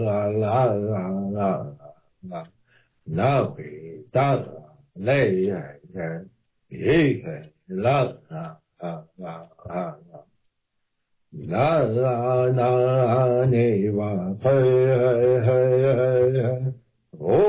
na vi ta le ye la la la na ne va